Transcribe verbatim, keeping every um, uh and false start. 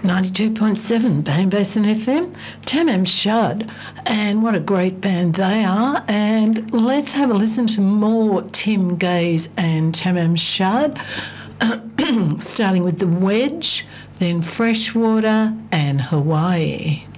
ninety-two point seven Bane Basin F M, Tamam Shud, and what a great band they are. And let's have a listen to more Tim Gaze and Tamam Shud, starting with The Wedge, then Freshwater and Hawaii.